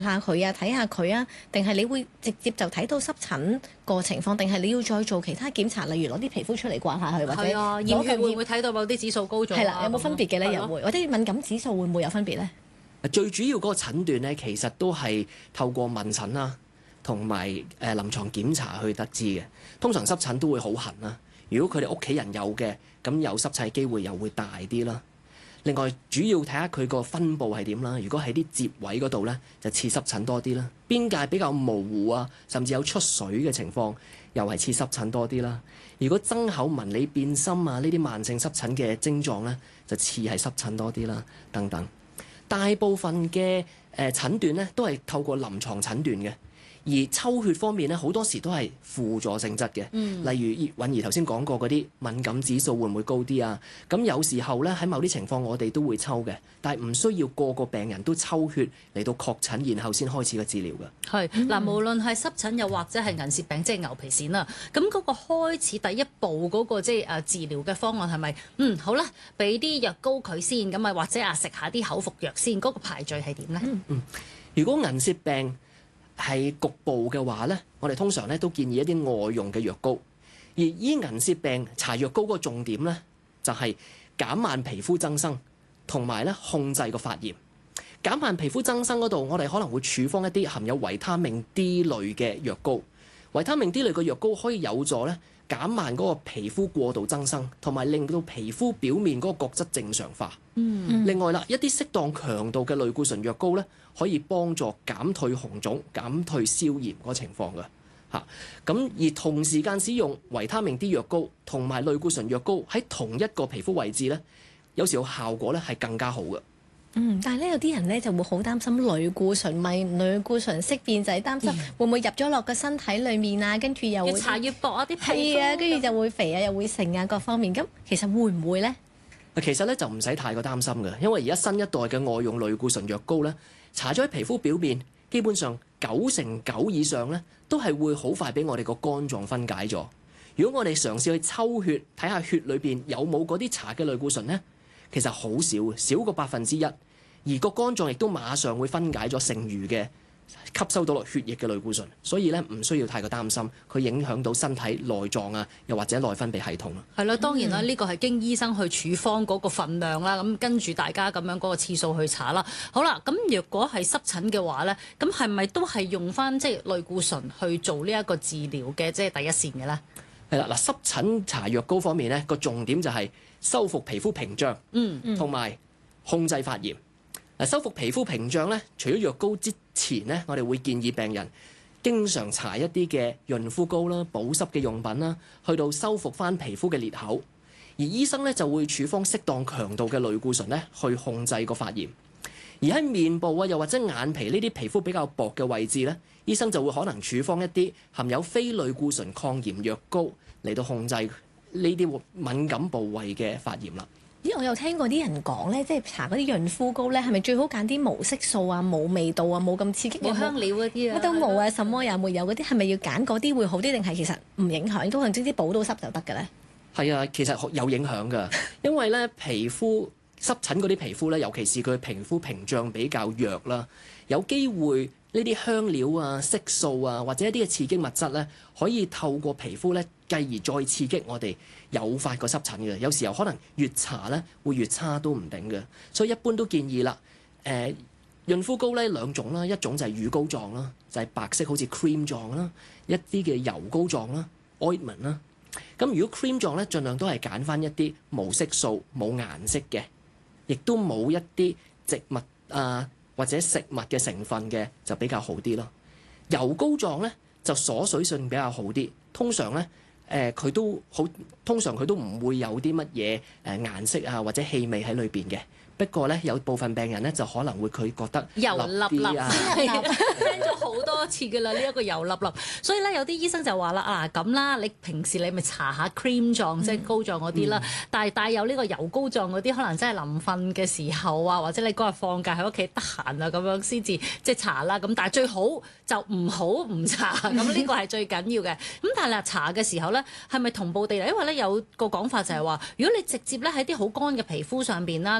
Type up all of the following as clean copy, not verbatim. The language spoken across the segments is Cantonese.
下佢啊，睇下佢啊，定係你會直接就睇到濕疹個情況，定係你要再做其他檢查，例如攞啲皮膚出嚟刮下佢，或者驗血會唔會睇到某啲指數高咗？ 係啦，有冇分別嘅咧？又會或者敏感指數會唔會有分別咧？ 最主要嗰個診斷咧，其實都係透過問診啦，同埋臨床檢查去得知嘅。通常濕疹都會好痕啦，如果佢哋屋企人有嘅，咁有濕疹機會又會大啲啦。另外，主要睇下佢個分佈係點啦。如果喺啲接位嗰度咧，就似濕疹多啲啦。邊界比較模糊啊，甚至有出水嘅情況，又係似濕疹多啲啦。如果增口紋理變深啊，呢啲慢性濕疹嘅症狀咧，就似係濕疹多啲啦。等等，大部分嘅診斷咧都係透過臨床診斷嘅。而抽血方面咧，好多時都係輔助性質嘅，例如允兒頭先講過嗰啲敏感指數會唔會高啲啊？咁有時候咧喺某啲情況我哋都會抽嘅，但係唔需要個個病人都抽血嚟到確診，然後先開始個治療嘅。 係嗱，無論係濕疹又或者係銀屑病，即係牛皮癬啦，咁嗰個開始第一步嗰個即係治療嘅方案係咪好啦，俾啲藥膏佢先，咁啊或者食下啲口服藥先，嗰個排序係點咧？ 如果銀屑病係局部嘅話咧，我哋通常咧都建議一啲外用嘅藥膏。而醫銀屑病搽藥膏個重點咧，就係減慢皮膚增生，同埋咧控制個發炎。減慢皮膚增生嗰度，我哋可能會處方一啲含有維他命 D 類嘅藥膏。維他命 D 類嘅藥膏可以有助咧減慢嗰個皮膚過度增生，同埋令到皮膚表面嗰個角質正常化。另外啦，一啲適當強度嘅類固醇藥膏咧，可以幫助減退紅腫、減退消炎嗰個情況嘅嚇。咁而同時間使用維他命 D 藥膏同埋類固醇藥膏喺同一個皮膚位置咧，有時候效果咧係更加好嘅。 但係咧有啲人咧就會好擔心類固醇，咪類固醇色變，就係擔心會唔會入咗落個身體裡面啊，跟住又會越搽越薄啊啲皮膚， 係啊，跟住就會肥啊，又會剩啊各方面。咁其實會唔會咧？ 其實咧就唔使太過擔心嘅，因為而家新一代嘅外用類固醇藥膏咧，搽咗喺皮膚表面，基本上99%以上咧都係會好快俾我哋個肝臟分解咗。如果我哋嘗試去抽血睇下血裏邊有冇嗰啲搽嘅類固醇咧，其實好少，少過1%，而個肝臟亦都馬上會分解咗剩餘嘅吸收到落血液嘅類固醇，所以咧唔需要太過擔心佢影響到身體內臟啊，又或者內分泌系統啦。 係咯，當然啦，呢個係經醫生去處方嗰個份量啦，咁跟住大家咁樣嗰個次數去搽啦。好啦，咁若果係濕疹嘅話咧，咁係咪都係用翻即係類固醇去做呢一個治療嘅即係第一線嘅咧？ 係啦，嗱，濕疹搽藥膏方面咧，個重點就係修復皮膚屏障，同埋控制發炎。嗱，修復皮膚屏障咧，除咗藥膏之前咧，我哋會建議病人經常搽一啲嘅潤膚膏啦、保濕嘅用品啦，去到修復翻皮膚嘅裂口。而醫生咧就會處方適當強度嘅類固醇咧，去控制個發炎。而喺面部啊，又或者眼皮呢啲皮膚比較薄嘅位置咧，醫生就會可能處方一啲含有非類固醇抗炎藥膏嚟到控制呢啲敏感部位嘅發炎啦。 咦，我有聽過啲人講咧，即係搽嗰啲潤膚膏咧，係咪最好揀啲無色素啊、冇味道啊、冇咁刺激、 冇香料嗰啲啊？ 乜都冇啊，什麼也沒有嗰啲，係咪要揀嗰啲會好啲，定係其實唔影響，都係總之補到濕就得嘅咧？ 係啊，其實有影響㗎，因為咧皮膚濕疹嗰啲皮膚咧，尤其是佢皮膚屏障比較弱啦，有機會呢啲香料啊、色素啊，或者一啲嘅刺激物質咧，可以透過皮膚咧，繼而再刺激我哋誘發個濕疹嘅。有時候可能越搽咧會越差都唔定嘅，所以一般都建議啦。潤膚膏咧兩種啦，一種就係乳膏狀啦，就係白色好似 cream 狀啦；一啲嘅油膏狀啦 ointment 啦。咁如果 cream 狀咧，盡量都係揀翻一啲無色素、冇顏色嘅，亦都冇一啲植物啊或者食物嘅成分嘅，就比較好啲咯。油膏狀咧就鎖水性比較好啲，通常咧通常佢都唔會有啲乜嘢顏色啊或者氣味喺裏邊嘅。不過咧，有部分病人咧就可能會佢覺得油粒粒啊， 聽咗好多次㗎啦，呢一個油粒粒。所以咧，有啲醫生就話啦，咁啦，你平時你咪搽下 cream 狀即係膏狀嗰啲啦，但係帶有呢個油膏狀嗰啲，可能真係臨瞓嘅時候啊，或者你嗰日放假喺屋企得閒啊咁樣先至即係搽啦。咁但係最好就唔好唔搽，咁呢個係最緊要嘅。咁但係搽嘅時候咧，係咪同步地嚟？因為咧有個講法就係話，如果你直接咧喺啲好乾嘅皮膚上邊啦，咁啊就咁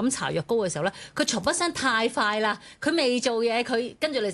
咁搽藥膏嘅時候咧，佢唰一聲太快啦，佢未做嘢，佢跟住你就